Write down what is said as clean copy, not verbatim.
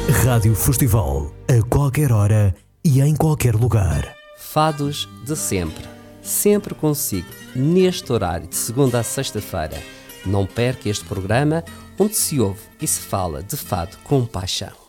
Rádio Festival, a qualquer hora e em qualquer lugar. Fados de sempre, sempre consigo, neste horário de segunda a sexta-feira. Não perca este programa onde se ouve e se fala de fado com paixão.